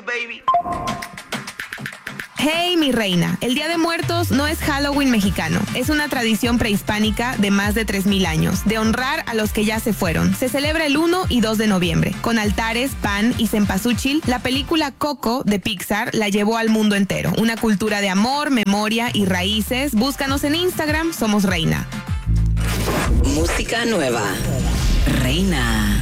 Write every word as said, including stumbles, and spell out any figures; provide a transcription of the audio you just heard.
baby. Hey, mi reina, el Día de Muertos no es Halloween mexicano, es una tradición prehispánica de más de tres mil años, de honrar a los que ya se fueron. Se celebra el uno y dos de noviembre, con altares, pan y cempasúchil. La película Coco de Pixar la llevó al mundo entero, una cultura de amor, memoria y raíces. Búscanos en Instagram, somos Reina. Música nueva, Reina.